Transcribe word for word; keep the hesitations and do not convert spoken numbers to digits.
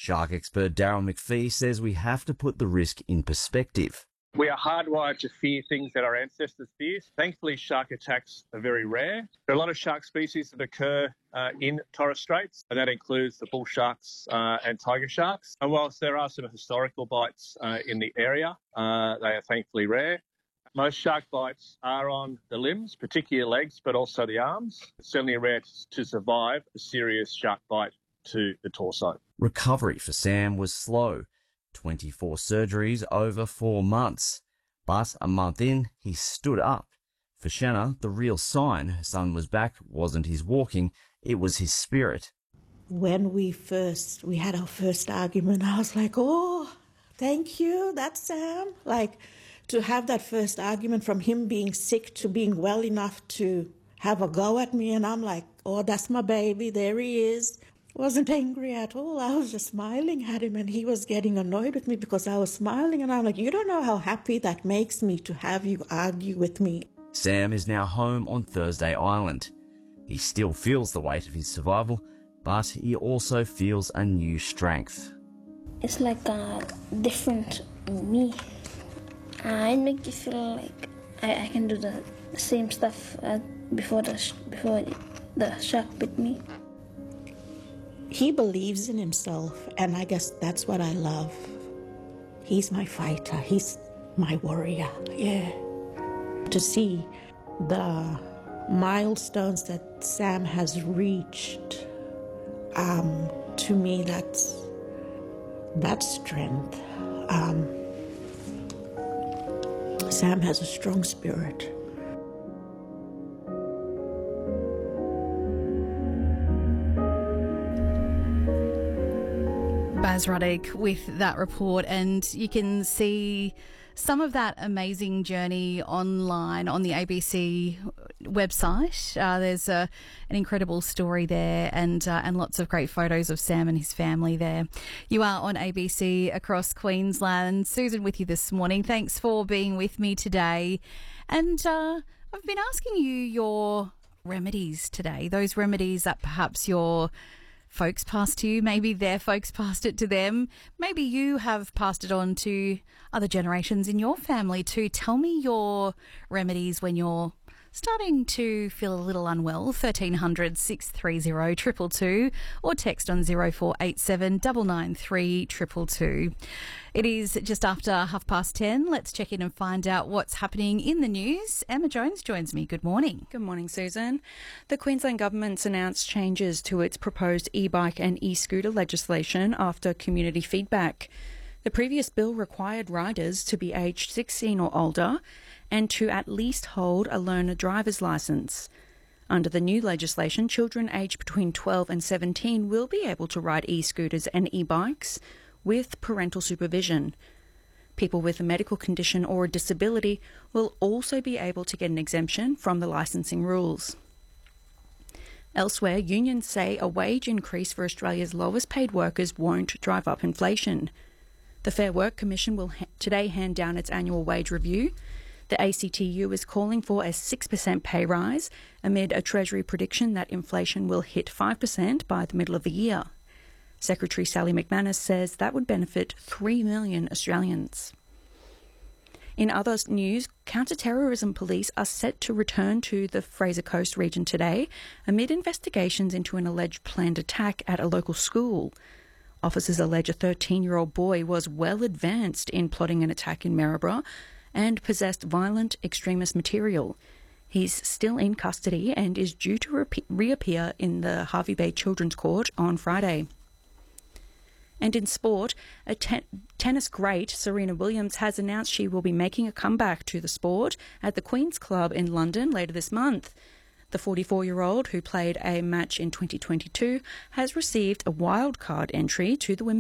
Shark expert Daryl McPhee says we have to put the risk in perspective. We are hardwired to fear things that our ancestors feared. Thankfully, shark attacks are very rare. There are a lot of shark species that occur uh, in Torres Straits, and that includes the bull sharks uh, and tiger sharks. And whilst there are some historical bites uh, in the area, uh, they are thankfully rare. Most shark bites are on the limbs, particularly legs, but also the arms. It's certainly rare to survive a serious shark bite to the torso. Recovery for Sam was slow. twenty-four surgeries over four months. But a month in, he stood up. For Shanna, the real sign her son was back wasn't his walking, it was his spirit. When we first, we had our first argument, I was like, oh, thank you, that's Sam. Like, to have that first argument from him being sick to being well enough to have a go at me, and I'm like, oh, that's my baby, there he is. Wasn't angry at all. I was just smiling at him, and he was getting annoyed with me because I was smiling, and I'm like, you don't know how happy that makes me to have you argue with me. Sam is now home on Thursday Island. He still feels the weight of his survival, but he also feels a new strength. It's like a different me. Uh, it makes you feel like I, I can do the same stuff uh, before the sh- before the shark bit me. He believes in himself, and I guess that's what I love. He's my fighter. He's my warrior, yeah. To see the milestones that Sam has reached, um, to me, that's, that's strength. Um, Sam has a strong spirit. Baz Ruddick with that report, and you can see some of that amazing journey online on the A B C website. Uh, there's a, an incredible story there, and uh, and lots of great photos of Sam and his family there. You are on A B C across Queensland. Susan with you this morning. Thanks for being with me today. And uh, I've been asking you your remedies today, those remedies that perhaps you're folks passed to you, maybe their folks passed it to them, maybe you have passed it on to other generations in your family too. Tell me your remedies when you're starting to feel a little unwell. thirteen hundred, six three zero, two two two or text on zero four eight seven, nine nine three, two two two. It is just after half past ten. Let's check in and find out what's happening in the news. Emma Jones joins me. Good morning. Good morning, Susan. The Queensland Government's announced changes to its proposed e-bike and e-scooter legislation after community feedback. The previous bill required riders to be aged sixteen or older and to at least hold a learner driver's licence. Under the new legislation, children aged between twelve and seventeen will be able to ride e-scooters and e-bikes with parental supervision. People with a medical condition or a disability will also be able to get an exemption from the licensing rules. Elsewhere, unions say a wage increase for Australia's lowest paid workers won't drive up inflation. The Fair Work Commission will ha- today hand down its annual wage review. The A C T U is calling for a six percent pay rise amid a Treasury prediction that inflation will hit five percent by the middle of the year. Secretary Sally McManus says that would benefit three million Australians. In other news, counter-terrorism police are set to return to the Fraser Coast region today amid investigations into an alleged planned attack at a local school. Officers allege a thirteen-year-old boy was well advanced in plotting an attack in Maryborough and possessed violent extremist material. He's still in custody and is due to re- reappear in the Harvey Bay Children's Court on Friday. And in sport, a ten- tennis great Serena Williams has announced she will be making a comeback to the sport at the Queen's Club in London later this month. The forty-four-year-old, who played a match in twenty twenty-two, has received a wildcard entry to the Women's